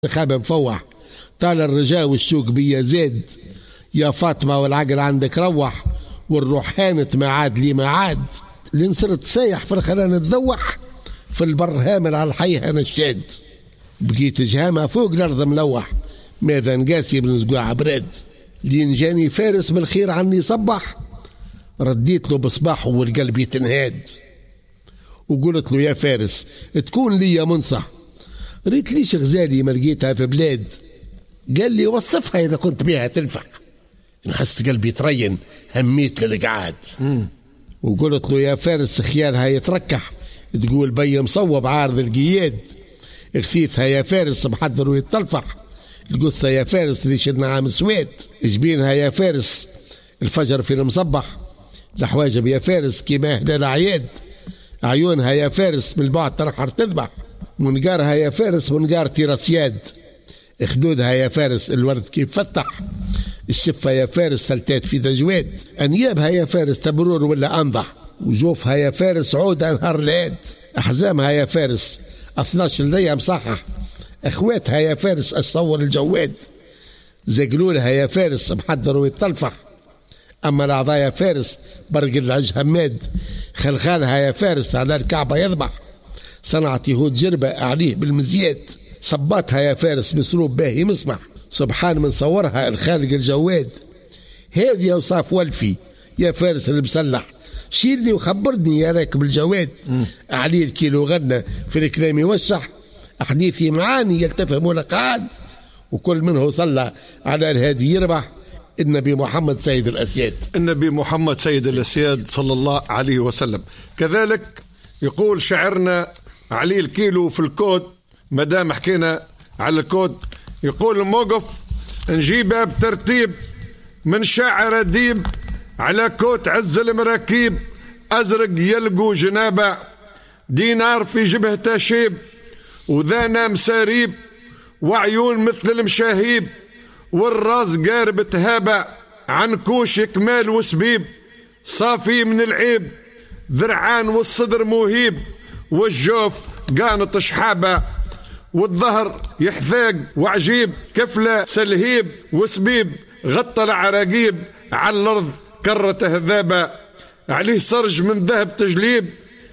خاب مفوح طال الرجاء والشوق بيا زاد. يا فاطمة والعقل عندك روح، والروح هانت ما عاد لي ما عاد. اللي صرت سايح في الخلان تذوح، في البر هامل على الحي انا الشاد. بقيت جهامة فوق الارض ملوح، ماذا نقاسي بنسقوع براد. لين جاني فارس بالخير عني صبح، رديت له بصباحه والقلب يتنهاد. وقلت له يا فارس تكون لي منصح، ريت ليش غزالي ما لقيتها في بلاد. قال لي وصفها اذا كنت بيها تنفع. نحس قلبي يترين، هميت للقعاد. وقلت له يا فارس خيالها يتركح، تقول بي مصوب عارض القياد. خفيفها يا فارس محضر ويتطلفح، القصة يا فارس ليش النعام سويد. جبينها يا فارس الفجر في المصبح، الحواجب يا فارس كيما اهل العياد. عيونها يا فارس بالبعد ترحر تذبح، منقارها يا فارس منقار تيراسياد. خدودها يا فارس الورد كيف فتح، الشفة يا فارس سلتات في ذجواد. أنيابها يا فارس تبرور ولا أنضح، وجوفها يا فارس عود أنهار العيد. أحزامها يا فارس 12 ليا مصحح، أخواتها يا فارس أصور الجواد. زقلولها يا فارس محضر ويتطلفح، أما الأعضاء يا فارس برق العج هماد. خلخالها يا فارس على الكعبة يذبح، صنعت يهود جربة عليه بالمزيات. صباتها يا فارس مسروب باهي مصبح، سبحان من صورها الخالق الجواد. هذه أوصاف ولفي يا فارس المسلح، شيلني وخبرني يا راكب الجواد. عليه الكيلو غنى في الكلام يوشح، أحاديثي معاني يلتفهم ولقعاد. وكل منه صلى على الهادي يربح، النبي محمد سيد الأسياد. النبي محمد سيد الأسياد صلى الله عليه وسلم. كذلك يقول شعرنا علي الكيلو في الكود، مدام حكينا على الكود، يقول الموقف نجيبها بترتيب من شاعر أديب، على كوت عز المراكيب أزرق يلقوا جنابه، دينار في جبهته شيب وذانا مساريب، وعيون مثل المشاهيب، والراس قارب تهابة، عنكوش كمال وسبيب، صافي من العيب، ذرعان والصدر مهيب، والجوف قانط شحابة، والظهر يحذاق وعجيب، كفلة سلهيب وسبيب، غطى العراقيب على الأرض كرة هذابة، عليه صرج من ذهب تجليب،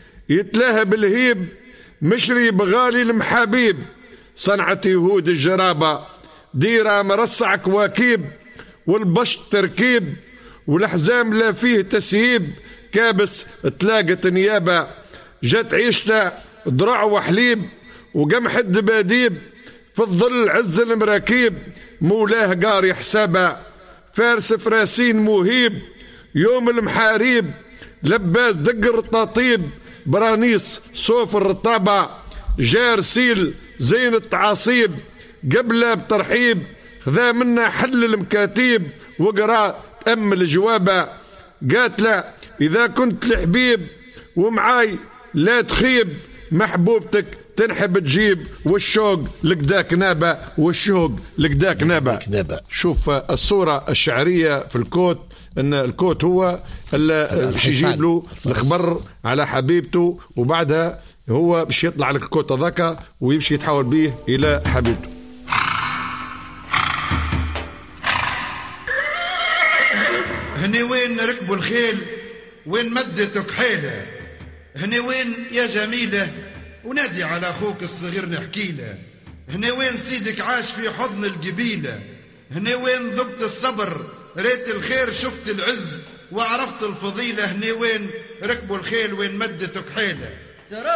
يتلاهى بالهيب، مشري بغالي المحابيب، صنعة يهود الجرابة، ديرة مرصع كواكيب، والبشت تركيب، والحزام لا فيه تسييب، كابس تلاقت نيابة، جت عيشته ضرع وحليب، وقمح الدباديب، في الظل عز المراكيب، مولاه قاري حسابه، فارس فراسين مهيب، يوم المحاريب، لباس دق الرطاطيب، برانيس صوف الرطابة، جار سيل زين التعاصيب، قبله بترحيب، خذا منا حل المكاتيب، وقرا تأمل جوابه، قاتله إذا كنت لحبيب ومعاي لا تخيب، محبوبتك تنحب تجيب، والشوق لقداك نابه، والشوق لقداك نابه. شوف الصورة الشعرية في الكوت، ان الكوت هو اللي يجيب له الخبر على حبيبته، وبعدها هو باش يطلع لك الكوت هذاك ويمشي يتحول به الى حبيبته. هني وين ركبوا الخيل، وين مدتك حيله، هني وين يا جميله، ونادي على أخوك الصغير نحكي له، هنا وين سيدك عاش في حضن القبيلة، هنا وين ضبط الصبر ريت الخير شفت العز وعرفت الفضيلة، هنا وين ركبوا الخيل وين مدتك حيلة.